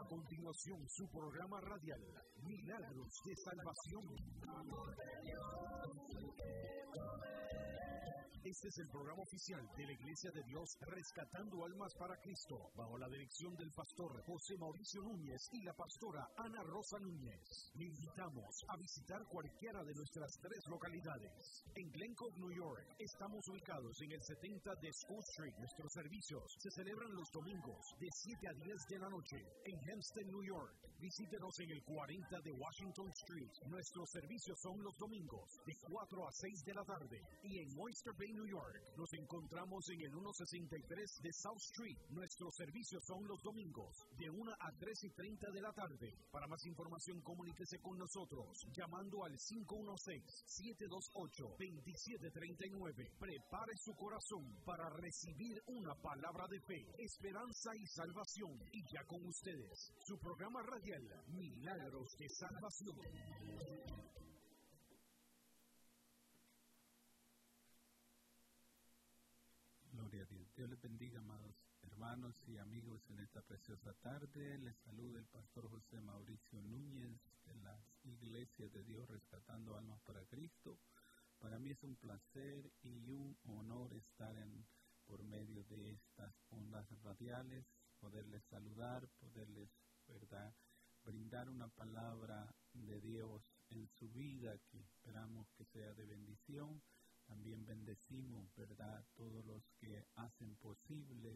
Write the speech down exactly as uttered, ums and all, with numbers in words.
A continuación, su programa radial, Milagros de Salvación. Este es el programa oficial de la Iglesia de Dios Rescatando Almas para Cristo, bajo la dirección del pastor José Mauricio Núñez y la pastora Ana Rosa Núñez. Le invitamos a visitar cualquiera de nuestras tres localidades. En Glen Cove, New York, estamos ubicados en el setenta de School Street. Nuestros servicios se celebran los domingos de siete a diez de la noche. En Hempstead, New York, visítenos en el cuarenta de Washington Street. Nuestros servicios son los domingos de cuatro a seis de la tarde. Y en Oyster Bay, New York, nos encontramos en el ciento sesenta y tres de South Street. Nuestros servicios son los domingos de una a tres y treinta de la tarde. Para más información, comuníquese con nosotros llamando al cinco uno seis, siete dos ocho, dos siete tres nueve. Prepare su corazón para recibir una palabra de fe, esperanza y salvación. Y ya con ustedes, su programa radial, Milagros de Salvación. Gloria a Dios. Dios les bendiga, amados hermanos y amigos, en esta preciosa tarde. Les saluda el pastor José Mauricio Núñez de las Iglesias de Dios Rescatando Almas para Cristo. Para mí es un placer y un honor estar en, por medio de estas ondas radiales, poderles saludar, poderles, ¿verdad?, brindar una palabra de Dios en su vida que esperamos que sea de bendición. También bendecimos, ¿verdad?, todos los que hacen posible